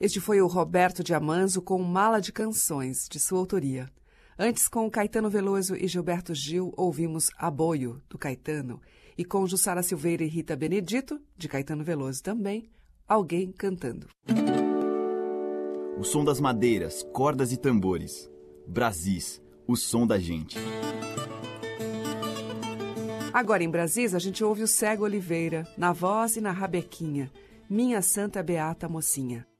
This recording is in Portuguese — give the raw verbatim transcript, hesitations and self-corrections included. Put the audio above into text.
Este foi o Roberto de Amanzo com Mala de Canções, de sua autoria. Antes, com Caetano Veloso e Gilberto Gil, ouvimos Aboio, do Caetano, e com Jussara Silveira e Rita Benedito, de Caetano Veloso também, Alguém Cantando. O som das madeiras, cordas e tambores. Brasis, o som da gente. Agora em Brasis, a gente ouve o Cego Oliveira, na voz e na rabequinha, Minha Santa Beata Mocinha.